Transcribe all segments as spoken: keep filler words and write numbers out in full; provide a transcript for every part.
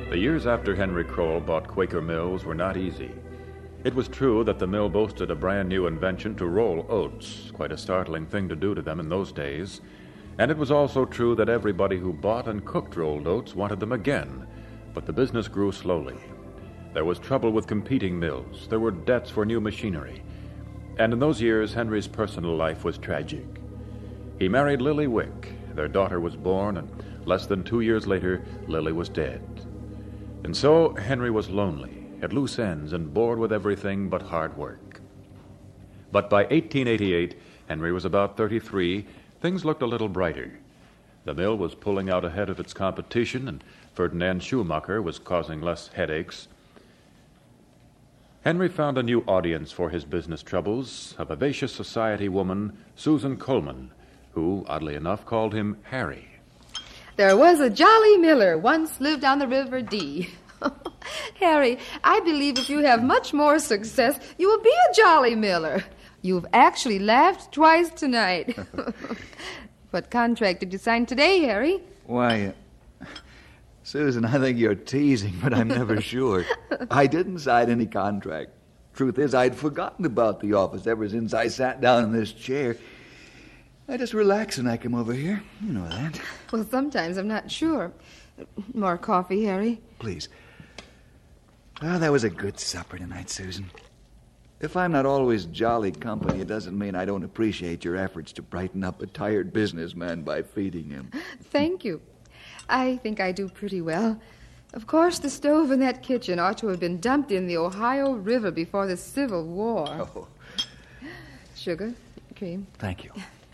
The years after Henry Kroll bought Quaker Mills were not easy. It was true that the mill boasted a brand new invention to roll oats, quite a startling thing to do to them in those days. And it was also true that everybody who bought and cooked rolled oats wanted them again. But the business grew slowly. There was trouble with competing mills. There were debts for new machinery. And in those years, Henry's personal life was tragic. He married Lily Wick. Their daughter was born, and less than two years later, Lily was dead. And so Henry was lonely, at loose ends, and bored with everything but hard work. But by eighteen eighty-eight, Henry was about thirty-three. Things looked a little brighter. The mill was pulling out ahead of its competition, and Ferdinand Schumacher was causing less headaches. Henry found a new audience for his business troubles, a vivacious society woman, Susan Coleman, who, oddly enough, called him Harry. There was a jolly miller once lived on the River Dee. Harry, I believe if you have much more success, you will be a jolly miller. You've actually laughed twice tonight. What contract did you sign today, Harry? Why, uh, Susan, I think you're teasing, but I'm never sure. I didn't sign any contract. Truth is, I'd forgotten about the office ever since I sat down in this chair. I just relax and I come over here. You know that. Well, sometimes I'm not sure. More coffee, Harry? Please. Well, that was a good supper tonight, Susan. If I'm not always jolly company, it doesn't mean I don't appreciate your efforts to brighten up a tired businessman by feeding him. Thank you. I think I do pretty well. Of course, the stove in that kitchen ought to have been dumped in the Ohio River before the Civil War. Oh. Sugar, cream. Thank you.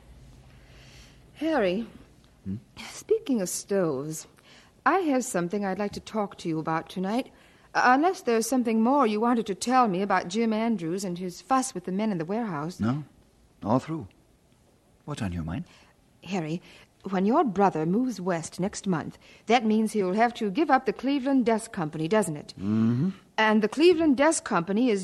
Harry, hmm? Speaking of stoves, I have something I'd like to talk to you about tonight. Uh, unless there's something more you wanted to tell me about Jim Andrews and his fuss with the men in the warehouse. No, all through. What's on your mind? Harry, when your brother moves west next month, that means he'll have to give up the Cleveland Desk Company, doesn't it? Mm-hmm. And the Cleveland Desk Company is